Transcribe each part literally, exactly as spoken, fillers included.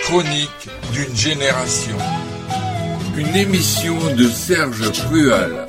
chronique d'une génération. Une émission de Serge Crual.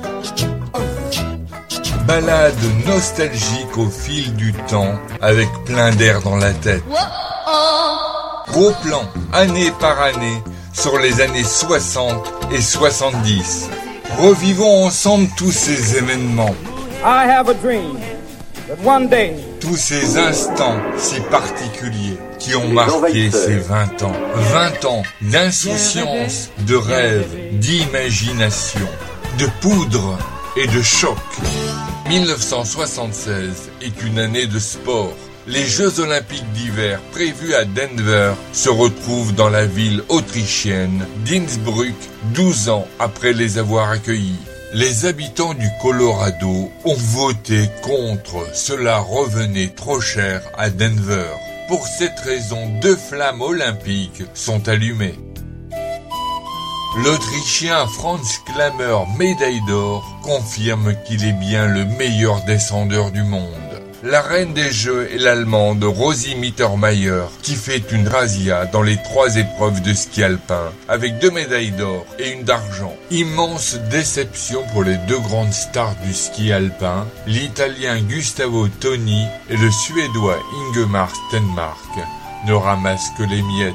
Balade nostalgique au fil du temps, avec plein d'air dans la tête. Gros plan, année par année, sur les années soixante et soixante-dix. Revivons ensemble tous ces événements. I have a dream that one day, tous ces instants si particuliers qui ont marqué ces vingt ans. vingt ans d'insouciance, de rêve, d'imagination, de poudre et de choc. dix-neuf cent soixante-seize est une année de sport. Les Jeux Olympiques d'hiver prévus à Denver se retrouvent dans la ville autrichienne d'Innsbruck, douze ans après les avoir accueillis. Les habitants du Colorado ont voté contre. Cela revenait trop cher à Denver. Pour cette raison, deux flammes olympiques sont allumées. L'Autrichien Franz Klammer, médaille d'or, confirme qu'il est bien le meilleur descendeur du monde. La reine des Jeux est l'Allemande Rosi Mittermeier, qui fait une razzia dans les trois épreuves de ski alpin, avec deux médailles d'or et une d'argent. Immense déception pour les deux grandes stars du ski alpin, l'Italien Gustavo Toni et le Suédois Ingemar Stenmark ne ramassent que les miettes.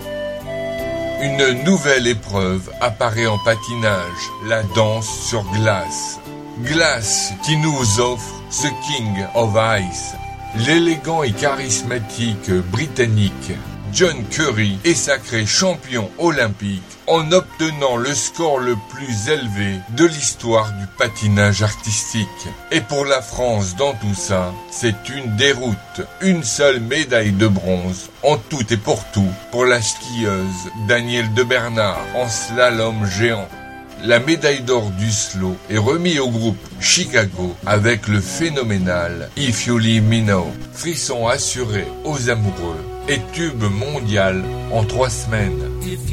Une nouvelle épreuve apparaît en patinage, la danse sur glace. Glace qui nous offre The King of Ice. L'élégant et charismatique britannique John Curry est sacré champion olympique en obtenant le score le plus élevé de l'histoire du patinage artistique. Et pour la France dans tout ça, c'est une déroute. Une seule médaille de bronze en tout et pour tout pour la skieuse Danielle de Bernard en slalom géant. La médaille d'or du slow est remise au groupe Chicago avec le phénoménal If You Leave Me Now. Frisson assuré aux amoureux et tube mondial en trois semaines.